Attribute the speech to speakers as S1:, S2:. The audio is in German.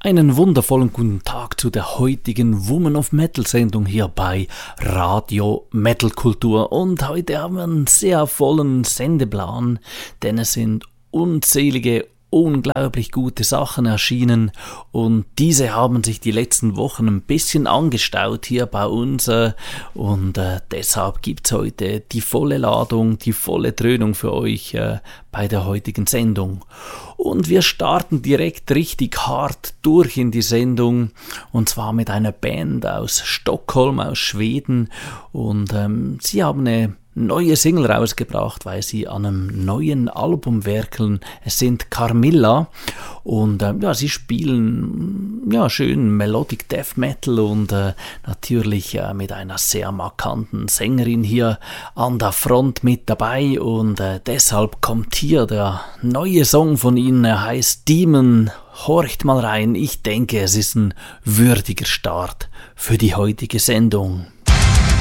S1: Einen wundervollen guten Tag zu der heutigen Woman of Metal Sendung hier bei Radio Metal Kultur. Und heute haben wir einen sehr vollen Sendeplan, denn es sind unzählige, unglaublich gute Sachen erschienen und diese haben sich die letzten Wochen ein bisschen angestaut hier bei uns und deshalb gibt's heute die volle Ladung, die volle Dröhnung für euch bei der heutigen Sendung. Und wir starten direkt richtig hart durch in die Sendung und zwar mit einer Band aus Stockholm, aus Schweden und sie haben eine neue Single rausgebracht, weil sie an einem neuen Album werkeln. Es sind Carmilla und sie spielen schön Melodic Death Metal und natürlich mit einer sehr markanten Sängerin hier an der Front mit dabei und deshalb kommt hier der neue Song von ihnen, er heißt Demon. Horcht mal rein, ich denke, es ist ein würdiger Start für die heutige Sendung.